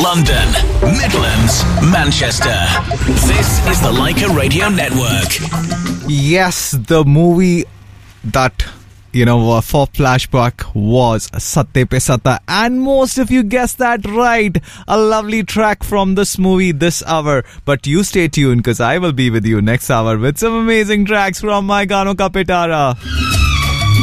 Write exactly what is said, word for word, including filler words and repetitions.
London, Midlands, Manchester. This is the Leica Radio Network. Yes, the movie that, you know, uh, for flashback was Satte Pe Satta, and most of you guessed that right. A lovely track from this movie this hour. But you stay tuned, because I will be with you next hour with some amazing tracks from my Gano Ka Pitara.